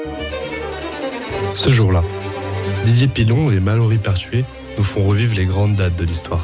Ce jour-là, Didier Pilon et Mallory Pertuis nous font revivre les grandes dates de l'histoire.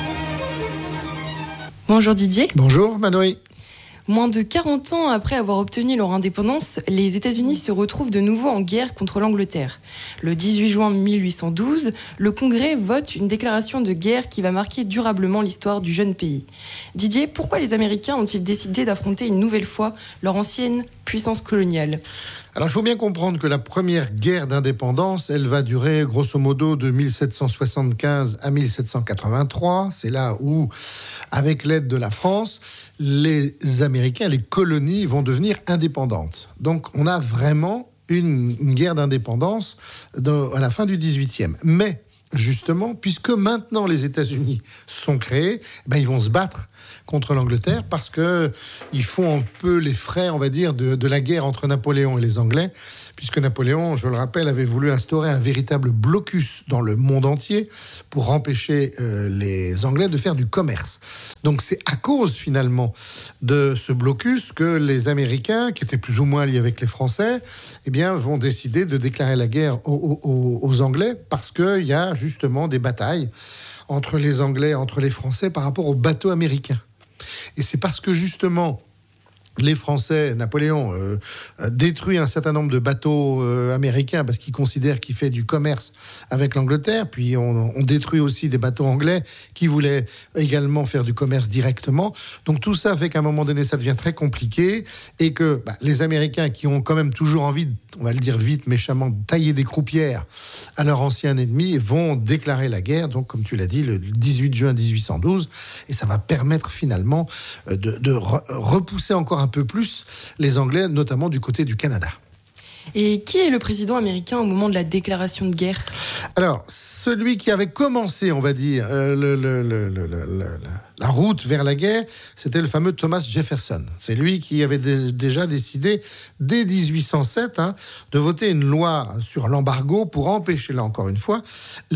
Bonjour Didier. Bonjour Mallory. Moins de 40 ans après avoir obtenu leur indépendance, les États-Unis se retrouvent de nouveau en guerre contre l'Angleterre. Le 18 juin 1812, le Congrès vote une déclaration de guerre qui va marquer durablement l'histoire du jeune pays. Didier, pourquoi les Américains ont-ils décidé d'affronter une nouvelle fois leur ancienne puissance coloniale ? Alors il faut bien comprendre que la première guerre d'indépendance, elle va durer grosso modo de 1775 à 1783. C'est là où, avec l'aide de la France, les Américains, les colonies vont devenir indépendantes. Donc on a vraiment une guerre d'indépendance à la fin du 18e. Mais justement, puisque maintenant les États-Unis sont créés, ils vont se battre contre l'Angleterre parce qu'ils font un peu les frais, on va dire, de la guerre entre Napoléon et les Anglais, puisque Napoléon, je le rappelle, avait voulu instaurer un véritable blocus dans le monde entier pour empêcher les Anglais de faire du commerce. Donc c'est à cause finalement de ce blocus que les Américains, qui étaient plus ou moins liés avec les Français, vont décider de déclarer la guerre aux Anglais parce qu'il y a justement des batailles entre les Anglais, entre les Français par rapport aux bateaux américains. Et c'est parce que justement les Français, Napoléon détruit un certain nombre de bateaux américains parce qu'il considère qu'il fait du commerce avec l'Angleterre. Puis on détruit aussi des bateaux anglais qui voulaient également faire du commerce directement. Donc tout ça fait qu'à un moment donné, ça devient très compliqué et que les Américains qui ont quand même toujours envie, on va le dire vite, méchamment, de tailler des croupières à leur ancien ennemi vont déclarer la guerre, donc comme tu l'as dit, le 18 juin 1812. Et ça va permettre finalement de repousser encore un peu plus les Anglais, notamment du côté du Canada. Et qui est le président américain au moment de la déclaration de guerre ? Alors, celui qui avait commencé, on va dire, la route vers la guerre, c'était le fameux Thomas Jefferson. C'est lui qui avait déjà décidé, dès 1807, de voter une loi sur l'embargo pour empêcher, là encore une fois,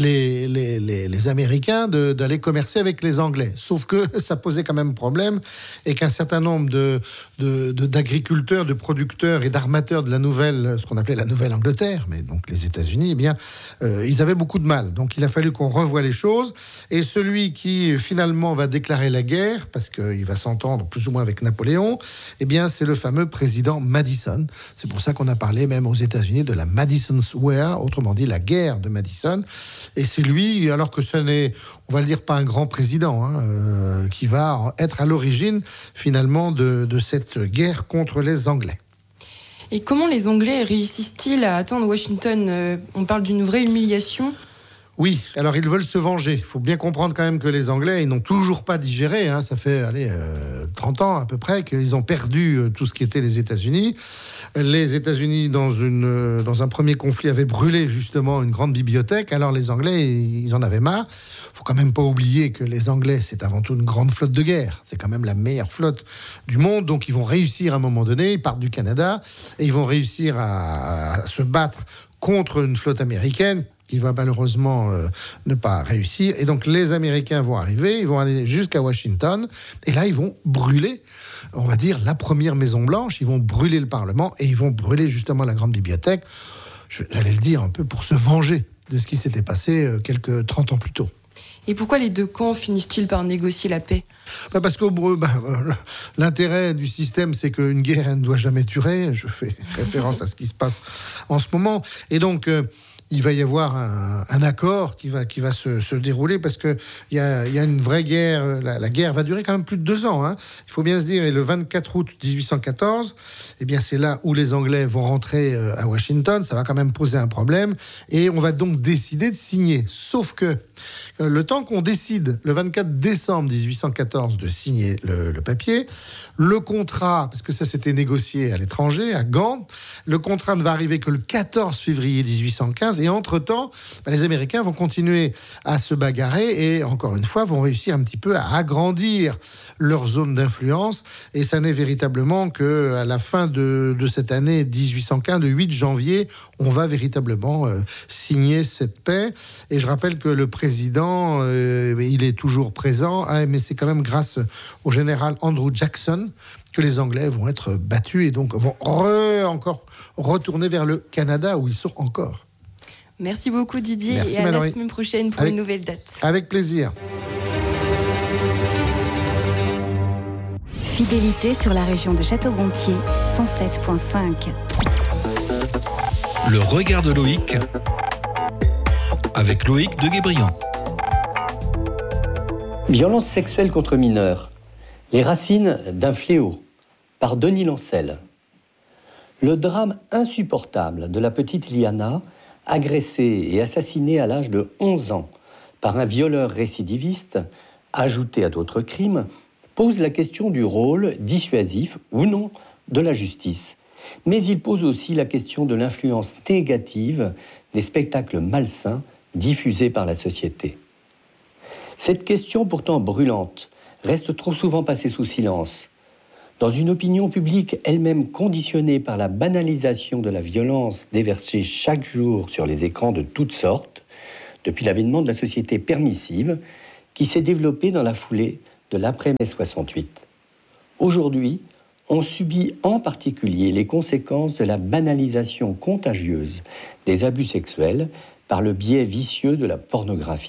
les Américains d'aller commercer avec les Anglais. Sauf que ça posait quand même problème et qu'un certain nombre d'agriculteurs, de producteurs et d'armateurs de ce qu'on appelait la Nouvelle-Angleterre, mais donc les États-Unis, ils avaient beaucoup de mal. Donc il a fallu qu'on revoie les choses. Et celui qui finalement va déclarer la guerre, parce qu'il va s'entendre plus ou moins avec Napoléon, c'est le fameux président Madison. C'est pour ça qu'on a parlé même aux États-Unis de la Madison's War, autrement dit la guerre de Madison. Et c'est lui, alors que ce n'est, on va le dire, pas un grand président, qui va être à l'origine finalement de cette guerre contre les Anglais. Et comment les Anglais réussissent-ils à atteindre Washington ? On parle d'une vraie humiliation. Oui, alors ils veulent se venger. Il faut bien comprendre quand même que les Anglais, ils n'ont toujours pas digéré. Ça fait 30 ans à peu près qu'ils ont perdu tout ce qui était les États-Unis. Les États-Unis, dans un premier conflit, avaient brûlé justement une grande bibliothèque. Alors les Anglais, ils en avaient marre. Il faut quand même pas oublier que les Anglais, c'est avant tout une grande flotte de guerre. C'est quand même la meilleure flotte du monde. Donc ils vont réussir à un moment donné. Ils partent du Canada et ils vont réussir à se battre contre une flotte américaine qui va malheureusement ne pas réussir. Et donc, les Américains vont arriver, ils vont aller jusqu'à Washington, et là, ils vont brûler, on va dire, la première Maison-Blanche, ils vont brûler le Parlement, et ils vont brûler justement la grande bibliothèque, j'allais le dire un peu pour se venger de ce qui s'était passé quelques 30 ans plus tôt. Et pourquoi les deux camps finissent-ils par négocier la paix ? Parce que l'intérêt du système, c'est qu'une guerre, elle ne doit jamais durer. Je fais référence à ce qui se passe en ce moment. Et donc, il va y avoir un accord qui va se dérouler parce qu'il y a une vraie guerre. La guerre va durer quand même plus de 2 ans. Il faut bien se dire, et le 24 août 1814, c'est là où les Anglais vont rentrer à Washington. Ça va quand même poser un problème. Et on va donc décider de signer. Sauf que le temps qu'on décide, le 24 décembre 1814, de signer le papier, le contrat, parce que ça s'était négocié à l'étranger, à Gand, le contrat ne va arriver que le 14 février 1815, et entre-temps, les Américains vont continuer à se bagarrer, et encore une fois, vont réussir un petit peu à agrandir leur zone d'influence, et ça n'est véritablement qu'à la fin de cette année 1815, le 8 janvier, on va véritablement signer cette paix, et je rappelle que le président président, il est toujours présent, mais c'est quand même grâce au général Andrew Jackson que les Anglais vont être battus et donc vont encore retourner vers le Canada où ils sont encore. Merci beaucoup Didier. Merci, et à Mallory. la semaine prochaine pour une nouvelle date. Avec plaisir. Fidélité sur la région de Château-Gontier, 107.5. Le regard de Loïc, avec Loïc de Guébriand. Violence sexuelle contre mineurs. Les racines d'un fléau, par Denis Lancel. Le drame insupportable de la petite Liana, agressée et assassinée à l'âge de 11 ans par un violeur récidiviste, ajouté à d'autres crimes, pose la question du rôle dissuasif ou non de la justice. Mais il pose aussi la question de l'influence négative des spectacles malsains diffusés par la société. Cette question pourtant brûlante reste trop souvent passée sous silence. Dans une opinion publique elle-même conditionnée par la banalisation de la violence déversée chaque jour sur les écrans de toutes sortes, depuis l'avènement de la société permissive qui s'est développée dans la foulée de l'après-mai 68. Aujourd'hui, on subit en particulier les conséquences de la banalisation contagieuse des abus sexuels par le biais vicieux de la pornographie.